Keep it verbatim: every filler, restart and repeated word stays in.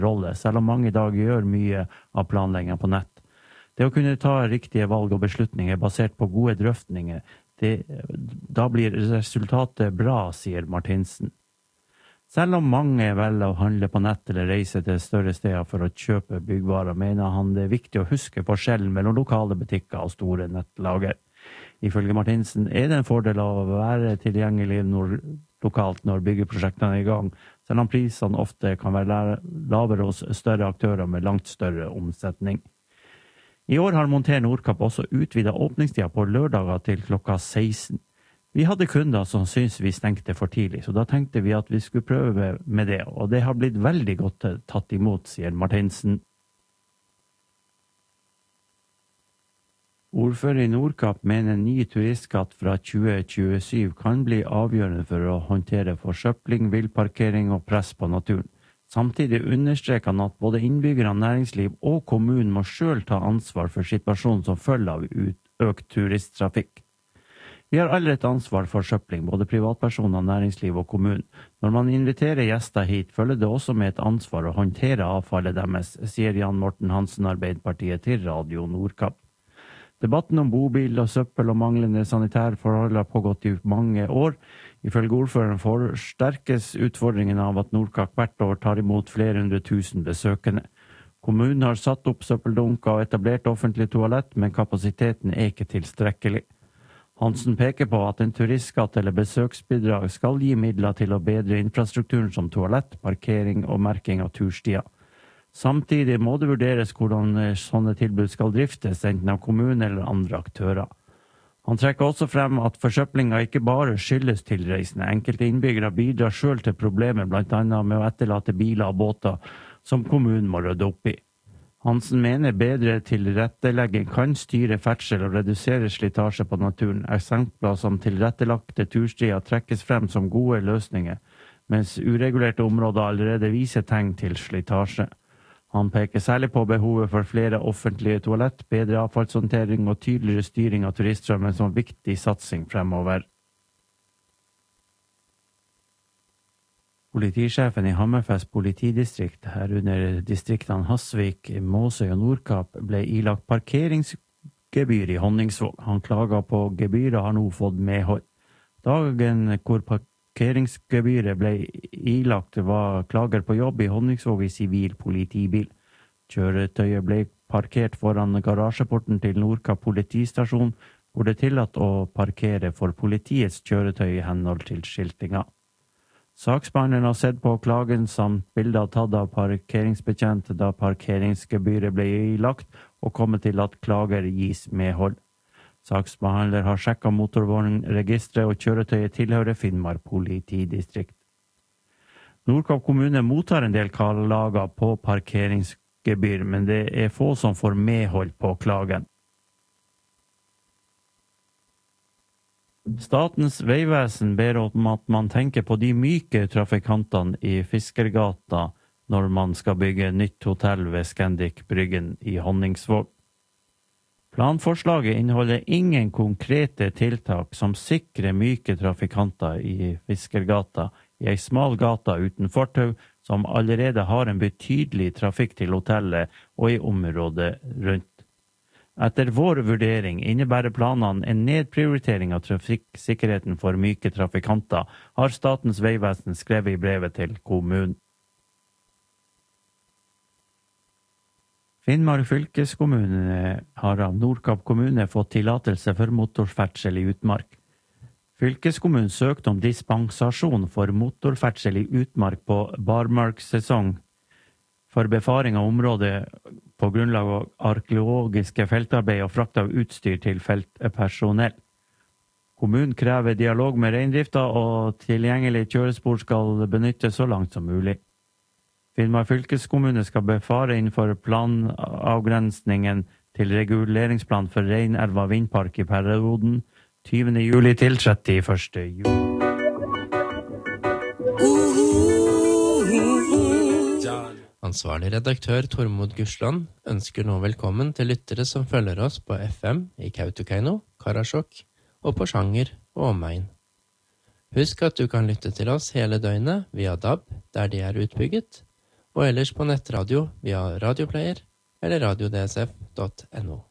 rolle, selv om mange i dag gjør mye av planleggingen på nett. Det å kunne ta riktige valg og beslutninger basert på gode drøftninger, det, da blir resultatet bra, sier Martinsen. Selv om mange velger å handle på nett eller reise til større steder for å kjøpe byggvarer, mener han det er viktig å huske forskjellen mellom lokale butikker og store nettlager. Ifølge Martinsen er det en fordel å være tilgjengelig når, lokalt når byggeprosjektene er i gang, selv om prisene ofte kan være lavere hos større aktører med langt større omsetning. I år har Monter Nordkapp også utvidet åpningstida på lørdager til klokka seksten. Vi hadde kunder som syntes vi stengte for tidlig, så da tenkte vi at vi skulle prøve med det, og det har blitt veldig godt tatt imot, sier Martinsen. Ordfører i Nordkapp mener ny turistskatt fra tjue tjuesju kan bli avgjørende for å håndtere forsøpling, villparkering og press på naturen. Samtidig understreker han at både innbyggere, næringsliv og kommunen må selv ta ansvar for situasjonen som følger av økt turisttrafikk. Vi har alle et ansvar for søpling, både privatpersoner, næringsliv og kommunen. Når man inviterer gjester hit, følger det også med et ansvar å håndtere avfallet deres, sier Jan Morten Hansen, Arbeiderpartiet, til Radio Nordkapp. Debatten om bobil og søppel og manglende sanitærforhold har pågått i mange år. Ifølge ordføreren forsterkes utfordringen av at Nordkapp hvert år tar imot flere hundre tusen besøkende. Kommunen har satt opp søppeldunker og etablert offentlig toalett, men kapasiteten er ikke tilstrekkelig. Hansen peker på at en turistskatt eller besøksbidrag skal gi midler til å bedre infrastrukturen som toalett, parkering og merking av turstier. Samtidig må det vurderes hvordan sånne tilbud skal driftes, enten av kommunen eller andre aktører. Han trekker også frem at forsøplinga ikke bare skyldes tilreisende. Enkelte innbyggere bidrar selv til problemer, blant annet med å etterlate biler og båter som kommunen må rydde opp i. Hansen mener bedre tilrettelegging kan styre ferdsel og redusere slitasje på naturen. Eksempler som tilrettelagte turstier trekkes frem som gode løsninger, mens uregulerte områder allerede viser tegn til slitasje. Han peker særlig på behovet for flere offentlige toalett, bedre avfallshåndtering og tydeligere styring av turiststrømmen som viktig satsing fremover. Politisjefen i Hammerfest politidistrikt, herunder distriktene Hasvik, Måsøy og Nordkapp, ble ilagt parkeringsgebyr i Honningsvåg. Han klaget på gebyret og har nå fått medhold. Dagen hvor parkeringsgebyret ble ilagt var klager på jobb i Honningsvåg i sivil politibil. Kjøretøyet ble parkert foran garasjeporten til Nordkapp politistasjon, hvor det er tillatt å parkere for politiets kjøretøy i henhold til skiltinga. Saksbehandleren har sett på klagen samt bilder tatt av parkeringsbetjent da parkeringsgebyret ble ilagt, og kommet til at klager gis medhold. Saksbehandler har sjekket motorvognregistret, og kjøretøyet tilhører Finnmark politidistrikt. Nordkapp kommune mottar en del klager på parkeringsgebyr, men det er få som får medhold på klagen. Statens vegvesen ber om at man tenker på de myke trafikantene i Fiskergata når man skal bygge nytt hotell ved Scandic Bryggen i Honningsvåg. Planforslaget inneholder ingen konkrete tiltak som sikrer myke trafikanter i Fiskergata, i ei smal gata uten fortau, som allerede har en betydelig trafikk til hotellet og i området rundt. Etter vår vurdering innebærer planene en nedprioritering av trafikksikkerheten for myke trafikanter, har Statens vegvesen skrevet i brevet til kommunen. Finnmark fylkeskommune har av Nordkapp kommune fått tillatelse for motorferdsel i utmark. Fylkeskommunen søkte om dispensasjon for motorferdsel i utmark på barmarkssesong for befaring av området på grunnlag av arkeologiske feltarbeid og frakt av utstyr til feltpersonell. Kommunen krever dialog med reindrifta, og tilgjengelig kjørespor skal benyttes så langt som mulig. Finnmark fylkeskommune skal befare innenfor planavgrensningen til reguleringsplan for Reinelva vindpark i perioden tyvende juli til trettiførste juli. Ansvarlig redaktør Tormod Gursland ønsker nå velkommen til lyttere som følger oss på F M i Kautokeino, Karasjok og på Sjanger og omegn. Husk at du kan lytte til oss hele døgnet via D A B, der de er utbygget, og ellers på nettradio via radioplayer eller radio d s f punktum no.